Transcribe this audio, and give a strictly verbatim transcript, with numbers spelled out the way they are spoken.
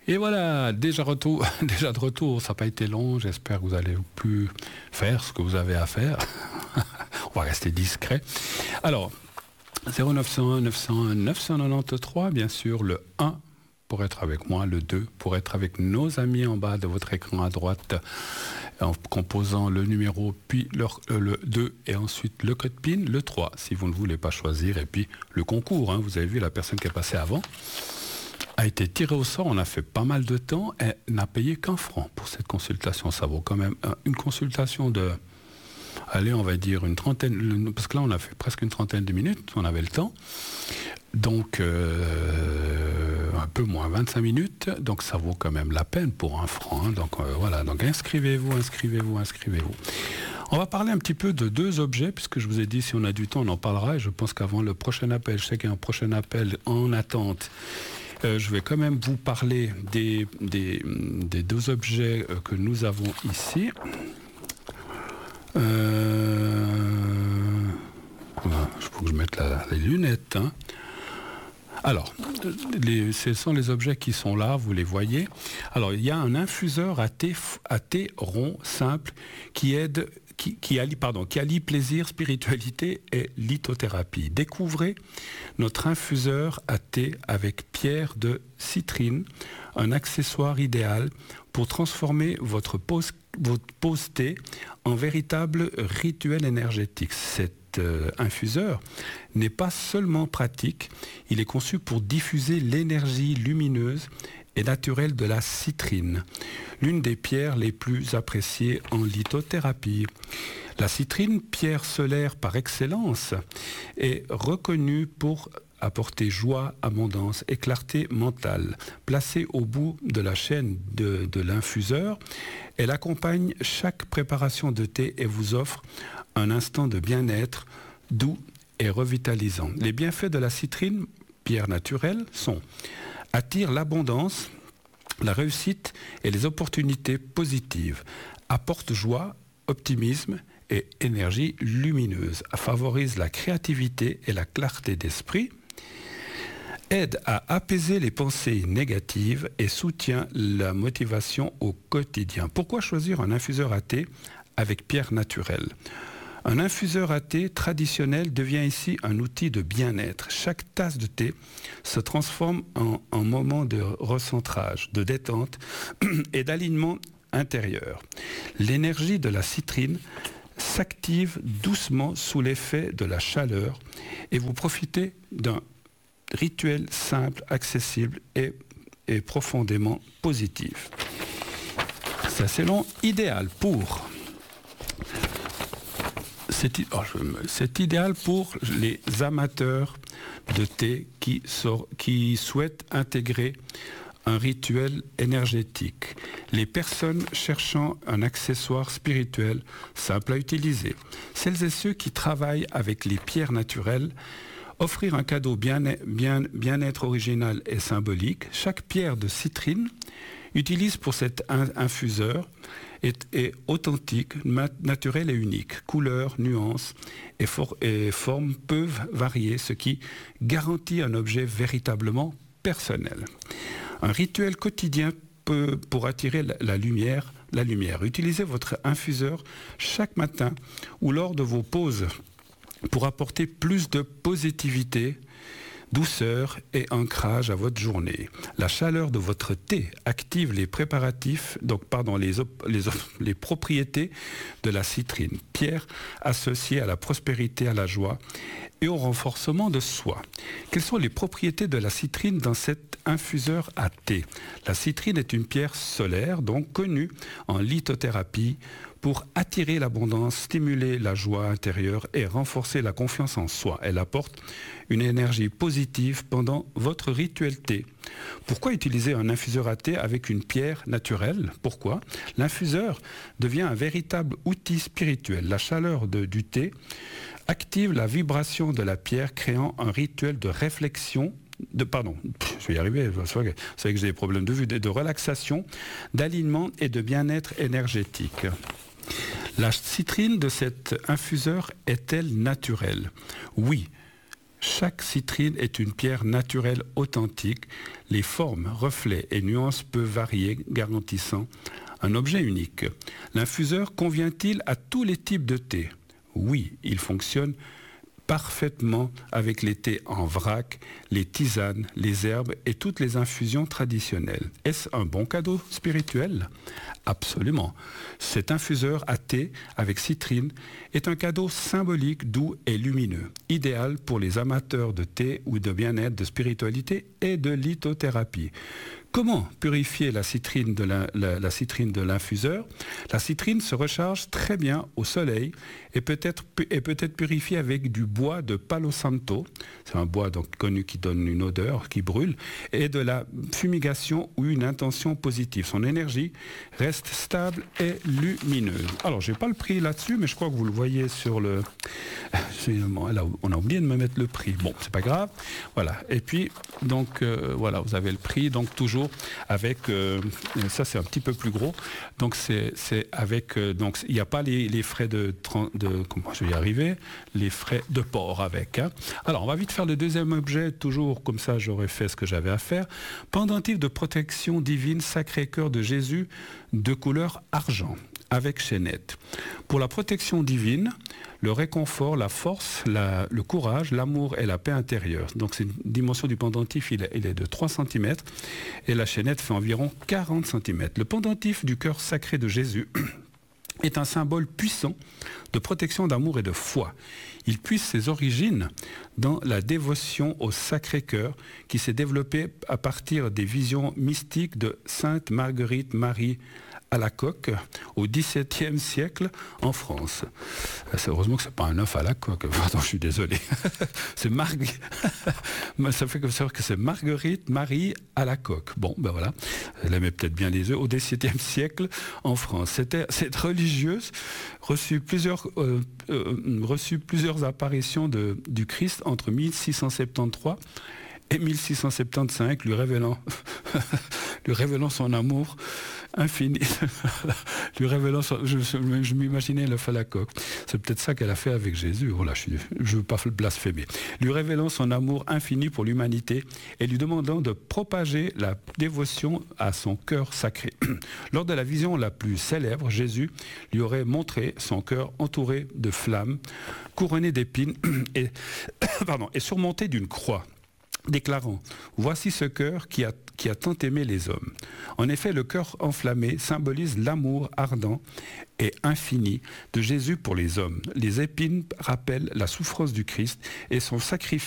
Et voilà, déjà, retour, déjà de retour, ça n'a pas été long, j'espère que vous allez plus faire ce que vous avez à faire. On va rester discret. Alors, zéro neuf cent un neuf cent un neuf cent quatre-vingt-treize, bien sûr, le un pour être avec moi, le deux pour être avec nos amis en bas de votre écran à droite, en composant le numéro, puis le, le deux et ensuite le code PIN, le trois si vous ne voulez pas choisir, et puis le concours, hein, vous avez vu la personne qui est passée avant, a été tirée au sort, on a fait pas mal de temps, et n'a payé qu'un franc pour cette consultation. Ça vaut quand même une consultation de, allez, on va dire une trentaine, parce que là on a fait presque une trentaine de minutes, on avait le temps, donc euh, un peu moins vingt-cinq minutes, donc ça vaut quand même la peine pour un franc, hein, donc euh, voilà, donc inscrivez-vous, inscrivez-vous, inscrivez-vous. On va parler un petit peu de deux objets, puisque je vous ai dit, si on a du temps, on en parlera, et je pense qu'avant le prochain appel, je sais qu'il y a un prochain appel en attente, Euh, je vais quand même vous parler des, des, des deux objets euh, que nous avons ici. Euh... Voilà, il faut que je mette la, les lunettes. Hein. Alors, les, ce sont les objets qui sont là, vous les voyez. Alors, il y a un infuseur à thé, à thé rond, simple, qui aide... Qui, qui, allie, pardon, qui allie plaisir, spiritualité et lithothérapie. Découvrez notre infuseur à thé avec pierre de citrine, un accessoire idéal pour transformer votre pause, votre pause thé en véritable rituel énergétique. Cet euh, infuseur n'est pas seulement pratique, il est conçu pour diffuser l'énergie lumineuse et naturelle de la citrine, l'une des pierres les plus appréciées en lithothérapie. La citrine, pierre solaire par excellence, est reconnue pour apporter joie, abondance et clarté mentale. Placée au bout de la chaîne de, de l'infuseur, elle accompagne chaque préparation de thé et vous offre un instant de bien-être doux et revitalisant. Les bienfaits de la citrine, pierre naturelle, sont attire l'abondance, la réussite et les opportunités positives, apporte joie, optimisme et énergie lumineuse, favorise la créativité et la clarté d'esprit, aide à apaiser les pensées négatives et soutient la motivation au quotidien. Pourquoi choisir un infuseur à thé avec pierre naturelle ? Un infuseur à thé traditionnel devient ici un outil de bien-être. Chaque tasse de thé se transforme en un moment de recentrage, de détente et d'alignement intérieur. L'énergie de la citrine s'active doucement sous l'effet de la chaleur et vous profitez d'un rituel simple, accessible et, et profondément positif. Ça, c'est long, idéal pour... C'est, oh, je, c'est idéal pour les amateurs de thé qui, sort, qui souhaitent intégrer un rituel énergétique. Les personnes cherchant un accessoire spirituel simple à utiliser. Celles et ceux qui travaillent avec les pierres naturelles. Offrir un cadeau bien, bien, bien-être original et symbolique. Chaque pierre de citrine utilise pour cet infuseur est, est authentique, naturel et unique. Couleurs, nuances et, for, et formes peuvent varier, ce qui garantit un objet véritablement personnel. Un rituel quotidien peut, pour attirer la, la lumière, la lumière. Utilisez votre infuseur chaque matin ou lors de vos pauses pour apporter plus de positivité, douceur et ancrage à votre journée. La chaleur de votre thé active les préparatifs, donc pardon, les, op, les, op, les propriétés de la citrine, pierre associée à la prospérité, à la joie et au renforcement de soi. Quelles sont les propriétés de la citrine dans cet infuseur à thé ? La citrine est une pierre solaire, donc connue en lithothérapie, pour attirer l'abondance, stimuler la joie intérieure et renforcer la confiance en soi. Elle apporte une énergie positive pendant votre rituel thé. Pourquoi utiliser un infuseur à thé avec une pierre naturelle ? Pourquoi ? L'infuseur devient un véritable outil spirituel. La chaleur de, du thé active la vibration de la pierre, créant un rituel de réflexion, de pardon, je vais y arriver, vous savez que j'ai des problèmes de vue, de, de relaxation, d'alignement et de bien-être énergétique. La citrine de cet infuseur est-elle naturelle ? Oui, Chaque citrine est une pierre naturelle authentique. Les formes, reflets et nuances peuvent varier, garantissant un objet unique. L'infuseur convient-il à tous les types de thé? Oui, il fonctionne parfaitement avec les thés en vrac, les tisanes, les herbes et toutes les infusions traditionnelles. Est-ce un bon cadeau spirituel? Absolument. Cet infuseur à thé avec citrine est un cadeau symbolique, doux et lumineux, idéal pour les amateurs de thé ou de bien-être, de spiritualité et de lithothérapie. Comment purifier la citrine de la, la, la citrine de l'infuseur? La citrine se recharge très bien au soleil et peut être, et peut être purifiée avec du bois de Palo Santo, c'est un bois donc connu qui donne une odeur, qui brûle, et de la fumigation ou une intention positive. Son énergie reste stable et lumineuse. Alors, je n'ai pas le prix là-dessus, mais je crois que vous le voyez sur le... Là, on a oublié de me mettre le prix. Bon, c'est pas grave. Voilà. Et puis, donc, euh, voilà, vous avez le prix, donc toujours avec, euh, ça c'est un petit peu plus gros, donc c'est avec, euh, donc il n'y a pas les, les frais de, de, comment je vais y arriver, les frais de port avec. Hein. Alors on va vite faire le deuxième objet, toujours comme ça j'aurais fait ce que j'avais à faire. Pendentif de protection divine Sacré-Cœur de Jésus de couleur argent, avec chaînette. Pour la protection divine, le réconfort, la force, la, le courage, l'amour et la paix intérieure. Donc c'est une dimension du pendentif, il est, il est de trois centimètres et la chaînette fait environ quarante centimètres. Le pendentif du cœur sacré de Jésus est un symbole puissant de protection, d'amour et de foi. Il puise ses origines dans la dévotion au Sacré-Cœur qui s'est développée à partir des visions mystiques de Sainte Marguerite Marie Alacoque au dix-septième siècle en France. C'est heureusement que ce n'est pas un œuf à la coque. Pardon, je suis désolé. C'est Marg... Ça fait comme ça que c'est Marguerite Marie Alacoque. Bon, ben voilà. Elle aimait peut-être bien les œufs. Au dix-septième siècle en France. C'était cette religieuse reçut plusieurs, euh, euh, reçut plusieurs apparitions de, du Christ entre mille six cent soixante-treize et mille six cent soixante-quinze, lui révélant, lui révélant son amour infini, lui révélant son, je, je, je m'imaginais le phalacoque. C'est peut-être ça qu'elle a fait avec Jésus. Voilà, je ne veux pas blasphémer. Lui révélant son amour infini pour l'humanité et lui demandant de propager la dévotion à son cœur sacré. Lors de la vision la plus célèbre, Jésus lui aurait montré son cœur entouré de flammes, couronné d'épines et, pardon, et surmonté d'une croix, déclarant « Voici ce cœur qui a, qui a tant aimé les hommes ». En effet, le cœur enflammé symbolise l'amour ardent et infini de Jésus pour les hommes. Les épines rappellent la souffrance du Christ et son sacrifice